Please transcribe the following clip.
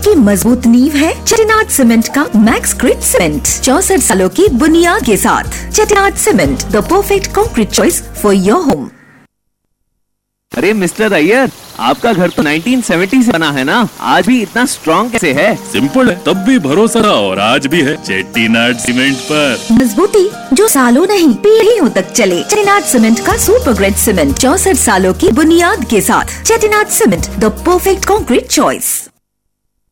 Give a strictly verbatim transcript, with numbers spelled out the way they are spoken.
की मजबूत नींव है चेटिनाड सीमेंट का मैक्स ग्रिड सीमेंट, चौसठ सालों की बुनियाद के साथ। Chettinad cement, the perfect concrete choice for your home. अरे मिस्टर अय्यर, आपका घर तो नाइनटीन सेवेंटी से बना है ना, आज भी इतना स्ट्रॉन्ग कैसे है? सिंपल है, तब भी भरोसा था और आज भी है चेट्टीनाड सीमेंट पर। मजबूती जो सालों नहीं पीढ़ियों तक चले। चेटिनाड सीमेंट का सुपर ग्रेड सीमेंट, चौसठ सालों की बुनियाद के साथ। Chettinad cement, the perfect concrete choice.